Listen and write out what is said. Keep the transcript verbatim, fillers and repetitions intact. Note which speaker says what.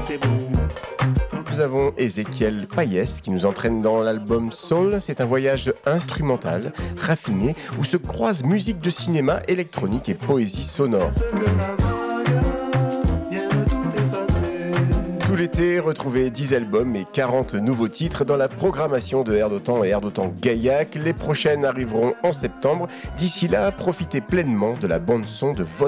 Speaker 1: Nous avons Ézéchiel Payès qui nous entraîne dans l'album Soul. C'est un voyage instrumental, raffiné, où se croisent musique de cinéma, électronique et poésie sonore. Tout l'été, retrouvez dix albums et quarante nouveaux titres dans la programmation de Air d'Otan et Air d'Otan Gaillac. Les prochaines arriveront en septembre. D'ici là, profitez pleinement de la bande-son de votre